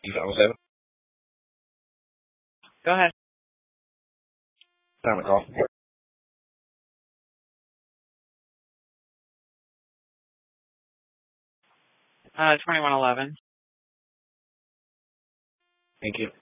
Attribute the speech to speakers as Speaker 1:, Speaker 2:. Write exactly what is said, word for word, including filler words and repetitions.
Speaker 1: You found seven?
Speaker 2: Go ahead.
Speaker 1: Time to call.
Speaker 2: Uh, twenty-one eleven.
Speaker 1: Thank you.